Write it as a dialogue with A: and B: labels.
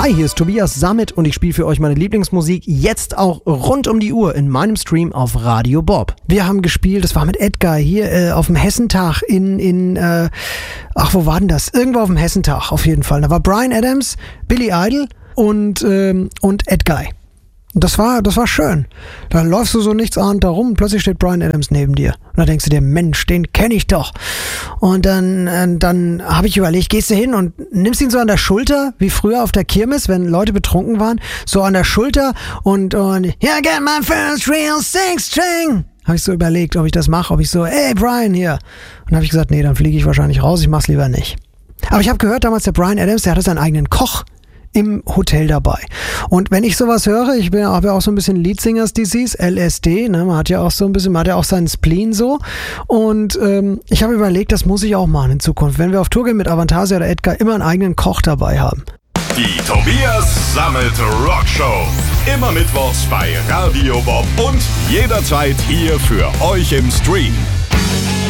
A: Hi, hier ist Tobias Sammet und ich spiele für euch meine Lieblingsmusik jetzt auch rund um die Uhr in meinem Stream auf Radio Bob. Wir haben gespielt, das war mit Edgar hier auf dem Hessentag wo war denn das? Irgendwo auf dem Hessentag auf jeden Fall. Da war Bryan Adams, Billy Idol und Edgar. Das war schön. Da läufst du so nichtsahnend da rum und plötzlich steht Bryan Adams neben dir. Und da denkst du dir, Mensch, den kenne ich doch. Und dann habe ich überlegt, gehst du hin und nimmst ihn so an der Schulter, wie früher auf der Kirmes, wenn Leute betrunken waren, so an der Schulter und yeah, I got my first real six string. Habe ich so überlegt, ob ich das mache, ob ich so, hey Bryan hier. Und habe ich gesagt, nee, dann fliege ich wahrscheinlich raus, ich mach's lieber nicht. Aber ich habe gehört, damals der Bryan Adams, der hatte seinen eigenen Koch im Hotel dabei. Und wenn ich sowas höre, habe ja auch so ein bisschen Lead Singers Disease, LSD, ne, man hat ja auch seinen Spleen so. Und ich habe überlegt, das muss ich auch machen in Zukunft, wenn wir auf Tour gehen mit Avantasia oder Edgar, immer einen eigenen Koch dabei haben.
B: Die Tobias Sammet Rockshow. Immer mittwochs bei Radio Bob und jederzeit hier für euch im Stream.